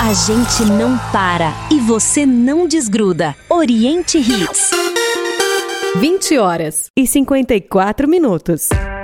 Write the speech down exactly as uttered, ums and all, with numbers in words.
A gente não para e você não desgruda. Oriente Hits. vinte horas e cinquenta e quatro minutos.